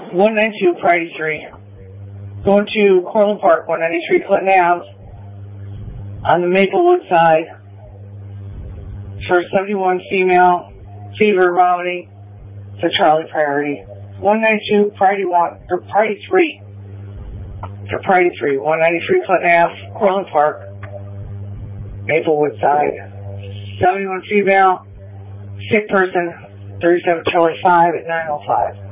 192 Priority 3. Going to Cortlandt Park, 193 Clinton Ave, on the Maplewood side, for 71 female, fever, vomiting, for Charlie Priority. 192 Priority 1, or Priority 3, for Priority 3, 193 Clinton Ave, Cortlandt Park, Maplewood side. 71 female, sick person, 37 Charlie 5 at 905.